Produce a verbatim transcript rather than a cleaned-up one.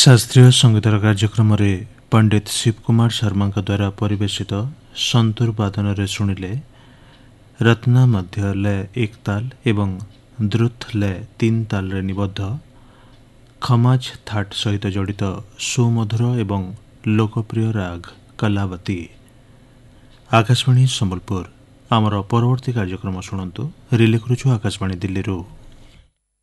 शास्त्रीय संगीतर कार्यक्रम में पंडित शिव कुमार शर्मा द्वारा परिवेशित संतूर वादन रे शुणिले रत्ना मध्य ले एक ताल एवं द्रुत ले तीन ताल रे निबद्ध खमाज थाट सहित जड़ित सुमधुर एवं लोकप्रिय राग कलावती। आकाशवाणी संबलपुर आमर परवर्ती कार्यक्रम शुणु रिले करुछु आकाशवाणी दिल्ली।